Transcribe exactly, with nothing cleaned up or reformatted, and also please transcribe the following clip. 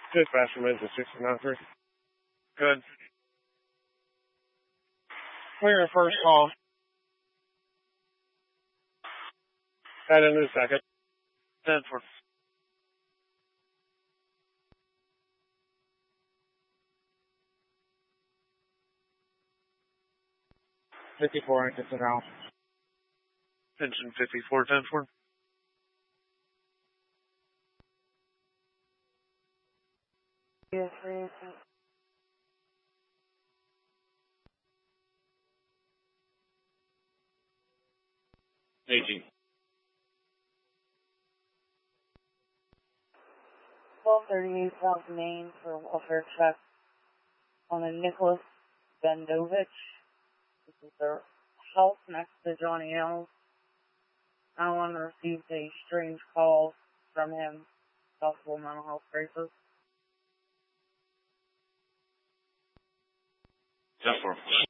Dispatch from engine sixty-nine three. Good. Clear your first call. Head into the second. ten four. fifty-four inches an hour. Engine fifty-four, ten four. Yes, please. eighteen. twelve thirty-eight South Main for welfare check on a Nicholas Bendovich. This is their house next to Johnny L's. Alan received a strange call from him, possible mental health crisis. ten four.